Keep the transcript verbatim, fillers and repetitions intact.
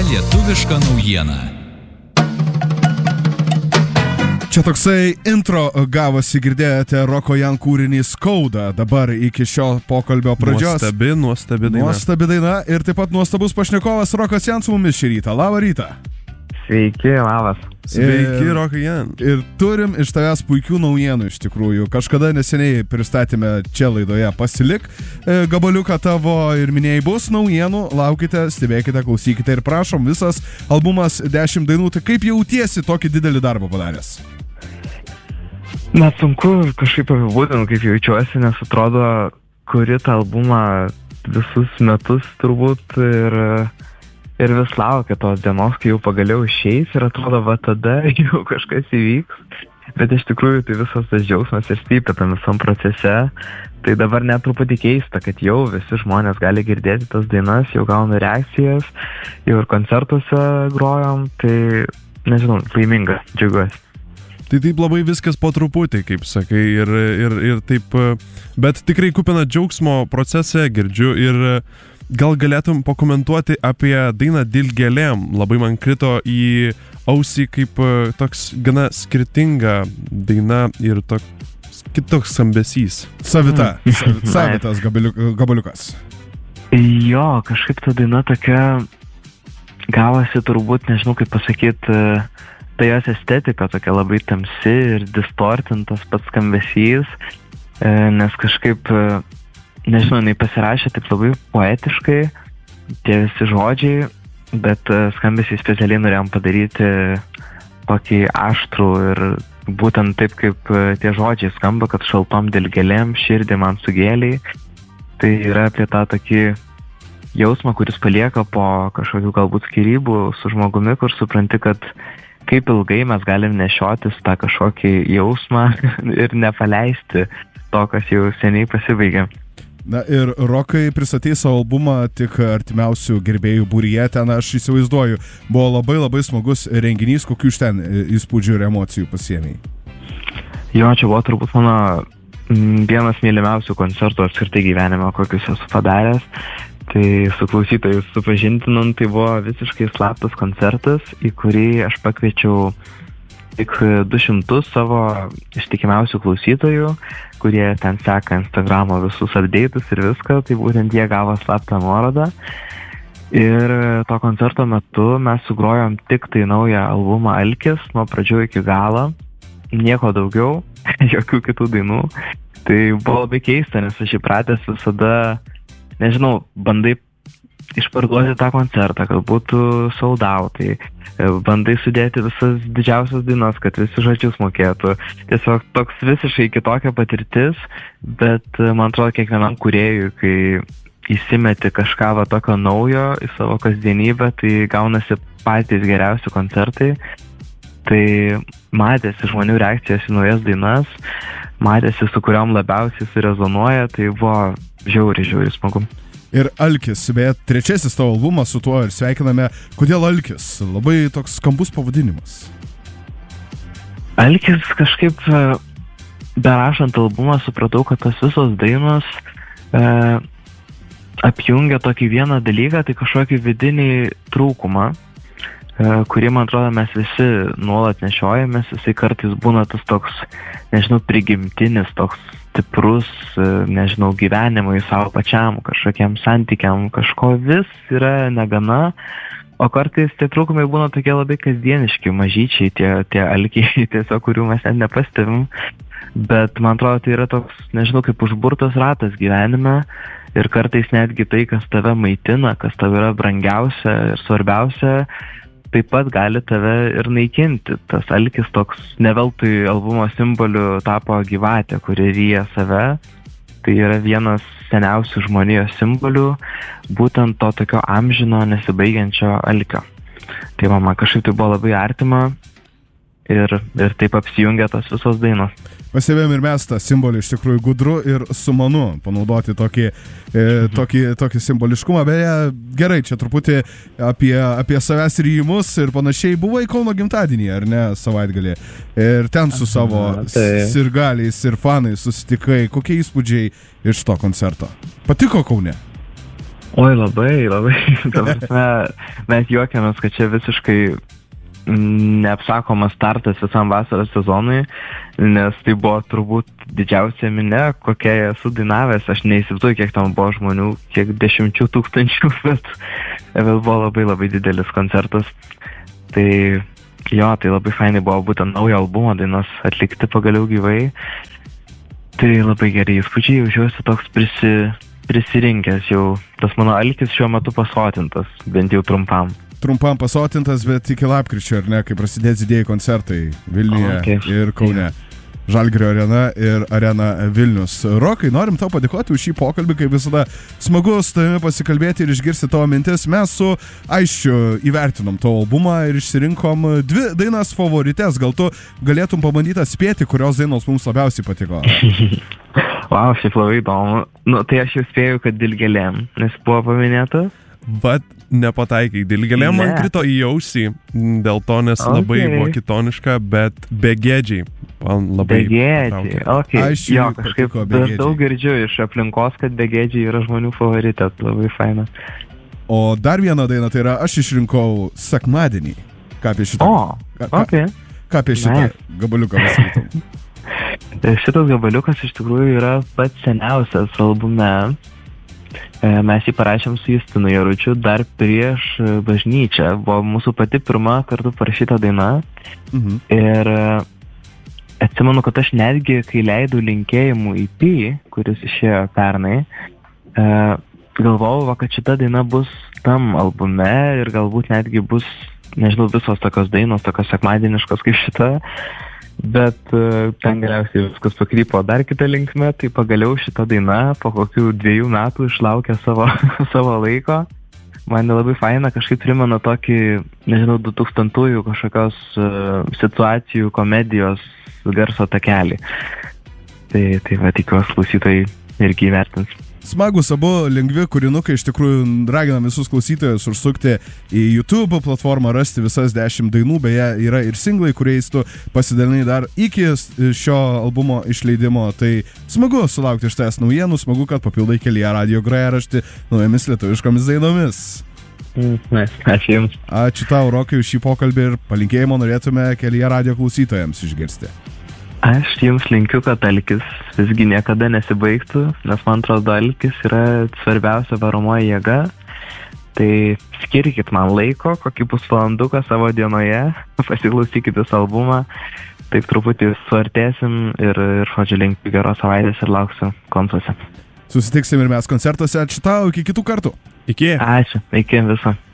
lietuviška naujiena. Čia toksai intro gavosi, girdėjote Roko Jan kūrinį Skauda, dabar iki šio pokalbio pradžios. Nuostabi, nuostabi daina. Nuostabi daina ir taip pat nuostabus pašnekovas Rokas Jan su mumis šį rytą. Labą rytą. Sveiki, labas. Sveiki, Rokai Jan. Ir turim iš tavęs puikių naujienų iš tikrųjų. Kažkada neseniai pristatėme čia laidoje Pasilik gabaliuką tavo ir minėjai bus naujienų. Laukite, stebėkite, klausykite ir prašom, visas albumas dešimt dainų. Tai kaip jautiesi tokį didelį darbą padaręs? Na, sunku kažkaip apibūdinti, kaip jaučiuosi, nes atrodo, kuri tą albumą visus metus turbūt ir, ir vis laukia tos dienos, kai jau pagaliau išeis ir atrodo, va tada jau kažkas įvyks. Bet iš tikrųjų tai visas tas džiaugsmas ir stipria tam visam procese. Tai dabar net truputį keista, kad jau visi žmonės gali girdėti tas dainas, jau gauna reakcijas, jau ir koncertuose grojom, tai nežinau, laiminga, džiaugiuosi. Tai taip labai viskas po truputį, kaip sakai, ir, ir, ir taip, bet tikrai kupina džiaugsmo procese girdžiu ir gal galėtum pakomentuoti apie dainą Dilgėlėm. Labai man krito į ausį kaip toks gana skirtinga daina ir toks kitoks skambesys. Savita, mm. savitas gabaliukas. Jo, kažkaip ta daina tokia gavosi turbūt, nežinau kaip pasakyti, tai jos estetika tokia labai tamsi ir distortintas pats skambesys, nes kažkaip, nežinau, jinai pasirašė taip labai poetiškai, tie visi žodžiai, bet skambesį specialiai norėjom padaryti tokį aštrų ir būtent taip, kaip tie žodžiai skamba, kad šaltom dilgėlėm širdį man sugėlei. Tai yra apie tą tokį jausmą, kuris palieka po kažkokių galbūt skyrybų su žmogumi, kur supranti, kad kaip ilgai mes galim nešiotis tą kažkokį jausmą ir nepaleisti to, kas jau seniai pasibaigė. Na ir Rokai pristatė savo albumą tik artimiausių gerbėjų būryje, ten aš įsivaizduoju, buvo labai labai smagus renginys, kokių iš ten įspūdžių ir emocijų pasiėmei. Jo, čia buvo turbūt mano vienas mylimiausių koncertų apskritai gyvenime, kokius esu padaręs. Tai su klausytojus supažintinant, tai buvo visiškai slaptas koncertas, į kurį aš pakviečiau tik du šimtus savo ištikimiausių klausytojų, kurie ten seka Instagramo visus update'us ir viską, tai būtent jie gavo slaptą nuorodą. Ir to koncerto metu mes sugrojom tik tai naują albumą Alkis, nuo pradžių iki galo, nieko daugiau, jokių kitų dainų. Tai buvo labai keista, nes aš įpratęs visada, nežinau, bandai išparduoti tą koncertą, kad būtų sold out, tai bandai sudėti visas didžiausias dainas, kad visi žodžius mokėtų. Tiesiog toks visiškai kitokia patirtis, bet man atrodo kiekvienam kūrėjui, kai įsimeti kažką va tokio naujo į savo kasdienybę, tai gaunasi patys geriausi koncertai. Tai matėsi žmonių reakcijas į naujas dainas, matėsi su kuriom labiausiai surezonuoja, tai buvo žiauri, žiauri smagu. Ir Alkis, beje, trečiasis tavo albumas, su tuo ir sveikiname. Kodėl Alkis? Labai toks skambus pavadinimas. Alkis kažkaip, berašant albumą, supratau, kad tas visos dainos e, apjungia tokį vieną dalyką, tai kažkokį vidinį trūkumą, e, kurį, man atrodo, mes visi nuolat nešiojamės. Jisai kartais būna tas toks, nežinau, prigimtinis, toks stiprus, nežinau, gyvenimui savo pačiam, kažkokiam santykiam, kažko vis yra negana, o kartais tie trūkumai būna tokie labai kasdieniški, mažyčiai, tie, tie alkiai, tiesiog, kurių mes net nepastebim, bet man atrodo, tai yra toks, nežinau, kaip užburtas ratas gyvenime ir kartais netgi tai, kas tave maitina, kas tave yra brangiausia ir svarbiausia, taip pat gali tave ir naikinti. Tas alkis toks neveltui albumo simboliu tapo gyvatė, kuri ryja save. Tai yra vienas seniausių žmonijos simbolių, būtent to tokio amžino nesibaigiančio alkio. Tai man kažkaip tai buvo labai artima ir, ir taip apsijungia tos visos dainos. Pasivėjom ir mes tą simbolį iš tikrųjų gudru ir sumanu panaudoti tokį, e, tokį, tokį simboliškumą. Beje, gerai, čia truputį apie, apie savęs ryjimus ir panašiai. Buvai Kauno gimtadienį, ar ne, savaitgalį? Ir ten su savo Aha, tai... sirgaliais ir fanais susitikai. Kokie įspūdžiai iš to koncerto? Patiko Kaune? Oi, labai, labai. Ta prasme, mes juokiamės, kad čia visiškai neapsakomas startas visam vasaros sezonui, nes tai buvo turbūt didžiausia minia, kokia esu dainavęs. Aš neįsivaizduoju, kiek tam buvo žmonių, kiek dešimčių tūkstančių, bet, bet buvo labai labai didelis koncertas. Tai jo, tai labai fainai buvo būtent naujo albumo dainos atlikti pagaliau gyvai. Tai labai geri įspūdžiai, jaučiuosi toks prisi, prisirinkęs jau. Tas mano alkis šiuo metu pasotintas, bent jau trumpam. Trumpam pasotintas, bet iki lapkričio, ar ne, kai prasidės didieji koncertai Vilniuje O, okay. ir Kaune. Žalgirio arena ir arena Vilnius. Rokai, norim tau padėkoti už šį pokalbį, kaip visada smagu su tavimi pasikalbėti ir išgirsti tavo mintis. Mes su Aisčiu įvertinom tavo albumą ir išsirinkom dvi dainas favorites. Gal tu galėtum pabandyti atspėti, kurios dainos mums labiausiai patiko? Vau, wow, šiaip labai įdomu. Nu, tai aš jau spėjau, kad Dilgėlėm, nes buvo paminėta. Vat nepataikai, Dilgėlė man krito į ausį, dėl to, nes okay. labai buvo kitoniška, bet Begėdžiai man labai Begėdžiai, okei. Okay. Jo, kažkaip daug girdžiu iš aplinkos, kad Begėdžiai yra žmonių favoritė, labai faina. O dar viena daina, tai yra aš išrinkau Sekmadienį. Ką apie šitą? O, ką, okei. Okay. Ką apie šitą nice. Gabaliuką pasakytum? Šitas gabaliukas iš tikrųjų yra pats seniausias albume. Mes jį parašėm su Justinu Jaručiu dar prieš bažnyčią. Buvo mūsų pati pirma kartu parašyta daina. Mhm. Ir atsimenu, kad aš netgi, kai leidau linkėjimų E P, kuris išėjo pernai, galvojau, kad šita daina bus tam albume ir galbūt netgi bus, nežinau, visos tokios dainos, tokios sekmadieniškos kaip šita. Bet ten galiausiai viskas pakrypo dar kitą linkmę, tai pagaliau šita daina po kokių dviejų metų išlaukė savo, savo laiko. Man labai faina, kažkaip primena tokį, nežinau, du tūkstantųjų kažkokios uh, situacijų, komedijos garso takelį. Tai, tai va, tikiuosi klausytojai irgi įvertins. Smagus abu lengvi kūrinukai, iš tikrųjų raginam visus klausytojus užsukti į YouTube platformą, rasti visas dešimt dainų, beje, yra ir singlai, kuriais tu pasidalinai dar iki šio albumo išleidimo, tai smagu sulaukti iš tavęs naujienų, smagu, kad papildai Kelyje radijo grojaraštį naujomis lietuviškomis dainomis. Mm, ačiū Jums. Ačiū tau, Rokai, už šį pokalbį ir palinkėjimo norėtume Kelyje radijo klausytojams išgirsti. Aš Jums linkiu, kad alkis visgi niekada nesibaigtų, nes man atrodo, alkis yra svarbiausia varomoji jėga. Tai skirkit man laiko, kokį pusvalanduką savo dienoje, pasiklausykit visą albumą, taip truputį suartėsim ir, ir žodžiu, linkiu geros savaitės ir lauksiu koncertuose. Susitiksim ir mes koncertuose. Ačiū tau, iki kitų kartų. Iki. Ačiū, iki viso.